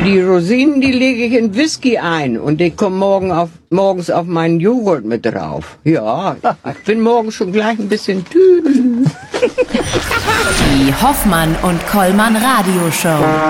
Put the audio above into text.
Die Rosinen, die lege ich in Whisky ein und die kommen morgens auf meinen Joghurt mit drauf. Ja, ich bin morgen schon gleich ein bisschen Die Hoffmann und Kollmann Radioshow.